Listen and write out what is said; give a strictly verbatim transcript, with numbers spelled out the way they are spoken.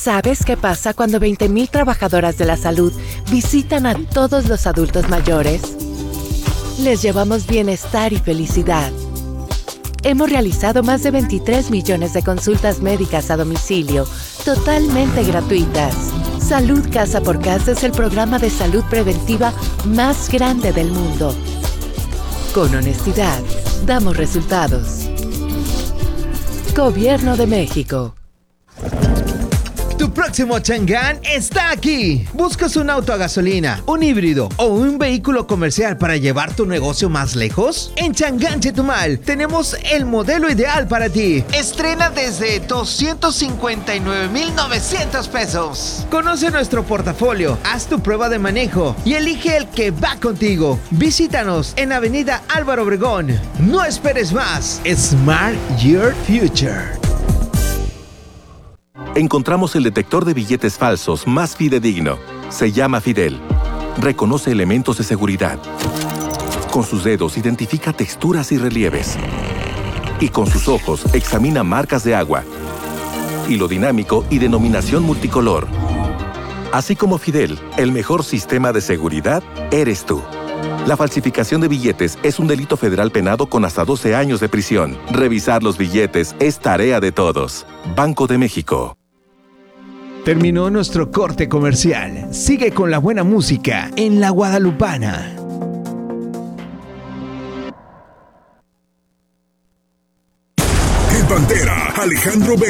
¿Sabes qué pasa cuando veinte mil trabajadoras de la salud visitan a todos los adultos mayores? Les llevamos bienestar y felicidad. Hemos realizado más de veintitrés millones de consultas médicas a domicilio, totalmente gratuitas. Salud Casa por Casa es el programa de salud preventiva más grande del mundo. Con honestidad, damos resultados. Gobierno de México. Tu próximo Chang'an está aquí. ¿Buscas un auto a gasolina, un híbrido o un vehículo comercial para llevar tu negocio más lejos? En Chang'an Chetumal tenemos el modelo ideal para ti. Estrena desde doscientos cincuenta y nueve mil novecientos pesos. Conoce nuestro portafolio, haz tu prueba de manejo y elige el que va contigo. Visítanos en Avenida Álvaro Obregón. No esperes más. Smart Your Future. Encontramos el detector de billetes falsos más fidedigno. Se llama Fidel. Reconoce elementos de seguridad. Con sus dedos identifica texturas y relieves. Y con sus ojos examina marcas de agua, hilo dinámico y denominación multicolor. Así como Fidel, el mejor sistema de seguridad eres tú. La falsificación de billetes es un delito federal penado con hasta doce años de prisión. Revisar los billetes es tarea de todos. Banco de México. Terminó nuestro corte comercial. Sigue con la buena música en La Guadalupana. En Pantera, Alejandro B